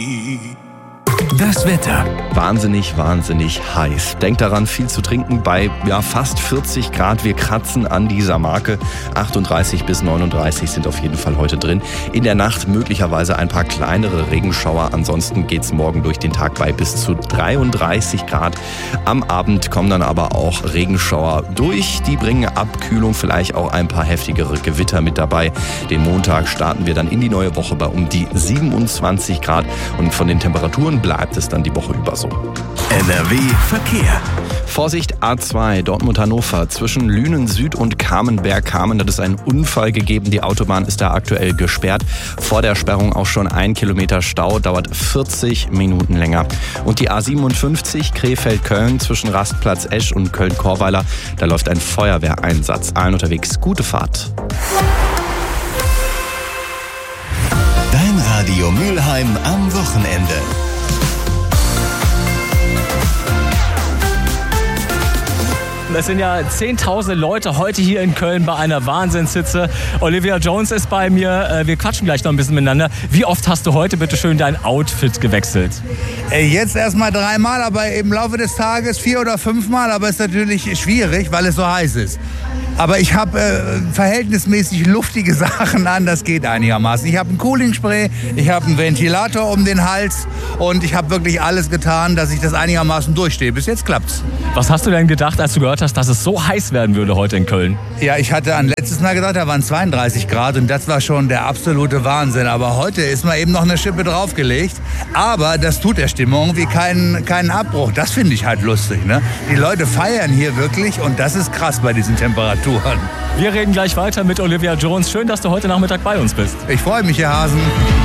Das Wetter. Wahnsinnig heiß. Denkt daran, viel zu trinken bei fast 40 Grad. Wir kratzen an dieser Marke. 38 bis 39 sind auf jeden Fall heute drin. In der Nacht möglicherweise ein paar kleinere Regenschauer. Ansonsten geht's morgen durch den Tag bei bis zu 33 Grad. Am Abend kommen dann aber auch Regenschauer durch. Die bringen Abkühlung, vielleicht auch ein paar heftigere Gewitter mit dabei. Den Montag starten wir dann in die neue Woche bei um die 27 Grad. Und von den Temperaturen bleibt es dann die Woche über so. NRW Verkehr. Vorsicht, A2 Dortmund-Hannover zwischen Lünen Süd und Kamenberg-Kamen. Da ist ein Unfall gegeben. Die Autobahn ist da aktuell gesperrt. Vor der Sperrung auch schon 1 Kilometer Stau, dauert 40 Minuten länger. Und die A57 Krefeld-Köln zwischen Rastplatz Esch und Köln-Korweiler. Da läuft ein Feuerwehreinsatz. Allen unterwegs gute Fahrt. Dein Radio Mülheim am Wochenende. Es sind ja zehntausende Leute heute hier in Köln bei einer Wahnsinnshitze. Olivia Jones ist bei mir. Wir quatschen gleich noch ein bisschen miteinander. Wie oft hast du heute bitte schön dein Outfit gewechselt? Jetzt erstmal 3-mal, aber im Laufe des Tages 4 oder 5-mal. Aber es ist natürlich schwierig, weil es so heiß ist. Aber ich habe verhältnismäßig luftige Sachen an, das geht einigermaßen. Ich habe ein Cooling-Spray, ich habe einen Ventilator um den Hals und ich habe wirklich alles getan, dass ich das einigermaßen durchstehe. Bis jetzt klappt's. Was hast du denn gedacht, als du gehört hast, dass es so heiß werden würde heute in Köln? Ja, ich hatte an letztes Mal gedacht, da waren 32 Grad und das war schon der absolute Wahnsinn. Aber heute ist mal eben noch eine Schippe draufgelegt. Aber das tut der Stimmung wie keinen Abbruch. Das finde ich halt lustig, ne? Die Leute feiern hier wirklich und das ist krass bei diesen Temperaturen. Wir reden gleich weiter mit Olivia Jones. Schön, dass du heute Nachmittag bei uns bist. Ich freue mich, Herr Hasen.